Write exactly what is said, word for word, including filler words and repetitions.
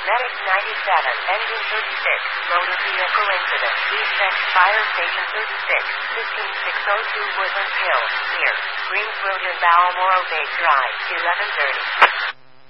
Medic ninety-seven, engine thirty-six, motor vehicle incident, East Fire Station thirty-six, fifteen six oh two Woodland Hill, near Greens Road and Balmoral Bay Drive, eleven thirty.